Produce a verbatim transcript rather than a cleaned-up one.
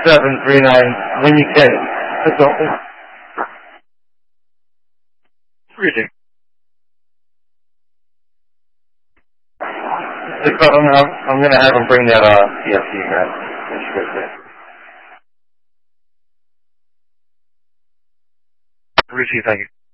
seven three nine when you can. That's all. Reading. I'm, I'm going to have him bring that uh, C F C guy. Richie, thank you.